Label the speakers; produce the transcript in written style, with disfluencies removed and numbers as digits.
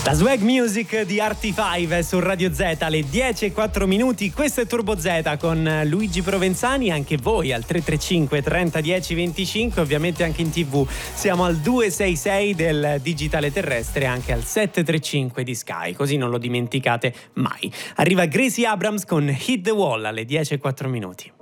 Speaker 1: La swag music di Arty5 su Radio Z alle 10:04. Questo è Turbo Z con Luigi Provenzani. Anche voi al 335 30 10 25, ovviamente anche in TV siamo al 266 del digitale terrestre, anche al 735 di Sky, così non lo dimenticate mai. Arriva Gracie Abrams con Hit the Wall alle 10:04.